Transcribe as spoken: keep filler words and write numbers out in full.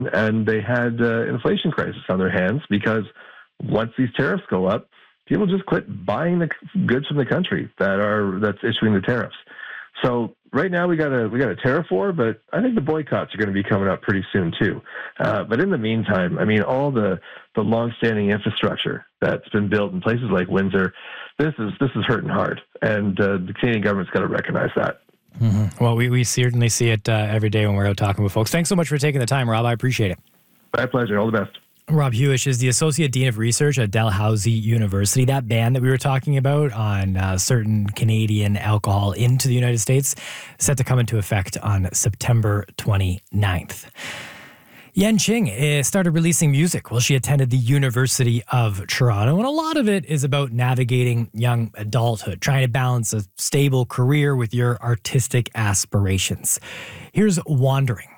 and they had uh, inflation crisis on their hands because once these tariffs go up, people just quit buying the goods from the country that are that's issuing the tariffs. So right now we got a we got a tariff war, but I think the boycotts are going to be coming up pretty soon too. Uh, but in the meantime, I mean, all the the longstanding infrastructure that's been built in places like Windsor, this is this is hurting hard, and uh, the Canadian government's got to recognize that. Mm-hmm. Well, we, we certainly see it uh, every day when we're out talking with folks. Thanks so much for taking the time, Rob. I appreciate it. My pleasure. All the best. Rob Hewish is the Associate Dean of Research at Dalhousie University. That ban that we were talking about on uh, certain Canadian alcohol into the United States set to come into effect on September twenty-ninth. Yan Qing uh, started releasing music while she attended the University of Toronto, and a lot of it is about navigating young adulthood, trying to balance a stable career with your artistic aspirations. Here's Wandering